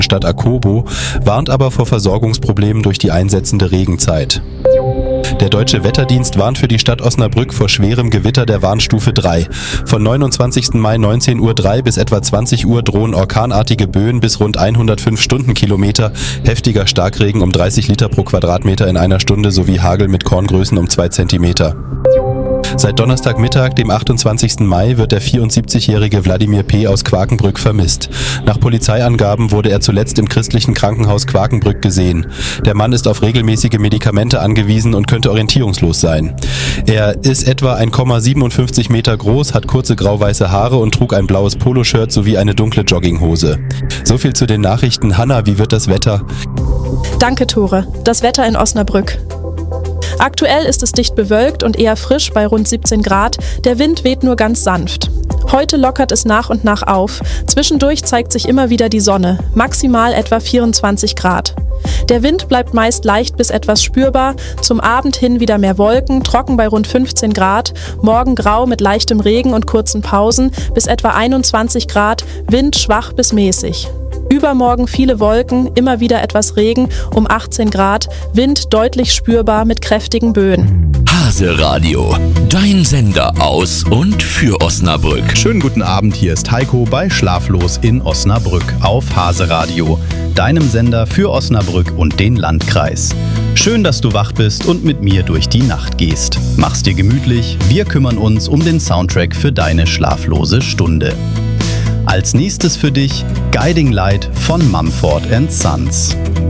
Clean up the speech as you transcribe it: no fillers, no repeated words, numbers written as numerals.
Stadt Akobo, warnt aber vor Versorgungsproblemen durch die einsetzende Regenzeit. Der Deutsche Wetterdienst warnt für die Stadt Osnabrück vor schwerem Gewitter der Warnstufe 3. Von 29. Mai 19:03 Uhr bis etwa 20 Uhr drohen orkanartige Böen bis rund 105 Stundenkilometer, heftiger Starkregen um 30 Liter pro Quadratmeter in einer Stunde sowie Hagel mit Korngrößen um 2 Zentimeter. Seit Donnerstagmittag, dem 28. Mai, wird der 74-jährige Wladimir P. aus Quakenbrück vermisst. Nach Polizeiangaben wurde er zuletzt im christlichen Krankenhaus Quakenbrück gesehen. Der Mann ist auf regelmäßige Medikamente angewiesen und könnte orientierungslos sein. Er ist etwa 1,57 Meter groß, hat kurze grau-weiße Haare und trug ein blaues Poloshirt sowie eine dunkle Jogginghose. So viel zu den Nachrichten. Hanna, wie wird das Wetter? Danke, Tore. Das Wetter in Osnabrück. Aktuell ist es dicht bewölkt und eher frisch bei rund 17 Grad. Der Wind weht nur ganz sanft. Heute lockert es nach und nach auf. Zwischendurch zeigt sich immer wieder die Sonne, maximal etwa 24 Grad. Der Wind bleibt meist leicht bis etwas spürbar. Zum Abend hin wieder mehr Wolken, trocken bei rund 15 Grad. Morgen grau mit leichtem Regen und kurzen Pausen bis etwa 21 Grad. Wind schwach bis mäßig. Übermorgen viele Wolken, immer wieder etwas Regen um 18 Grad, Wind deutlich spürbar mit kräftigen Böen. Hase Radio, dein Sender aus und für Osnabrück. Schönen guten Abend, hier ist Heiko bei Schlaflos in Osnabrück auf Hase Radio, deinem Sender für Osnabrück und den Landkreis. Schön, dass du wach bist und mit mir durch die Nacht gehst. Mach's dir gemütlich, wir kümmern uns um den Soundtrack für deine schlaflose Stunde. Als nächstes für dich Guiding Light von Mumford & Sons.